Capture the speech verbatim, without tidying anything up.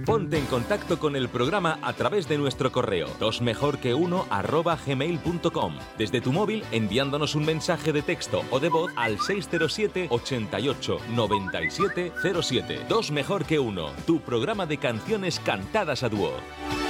Ponte en contacto con el programa a través de nuestro correo dos mejor que uno arroba gmail punto com, desde tu móvil enviándonos un mensaje de texto o de voz al seis cero siete, ochenta y ocho, noventa y siete cero siete. Dos mejor que uno, tu programa de canciones cantadas a dúo.